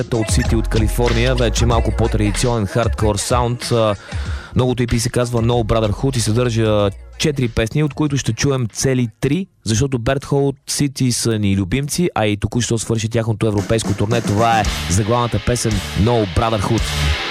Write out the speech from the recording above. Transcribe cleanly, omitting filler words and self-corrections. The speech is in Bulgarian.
от Сити от Калифорния, вече малко по-традиционен хардкор саунд. Новото EP се казва No Brotherhood и съдържа 4 песни, от които ще чуем цели 3, защото Берт Хол от Сити са ни любимци, а и току-що свърши тяхното европейско турне. Това е заглавната песен No Brotherhood.